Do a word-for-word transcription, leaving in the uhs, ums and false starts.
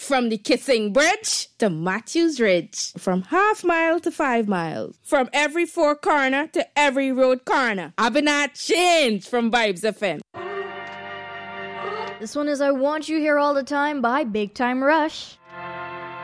From the Kissing Bridge to Matthews Ridge. From half mile to five miles. From every four corner to every road corner. I've been not changed from Vibes F M. This one is I Want You Here All the Time by Big Time Rush.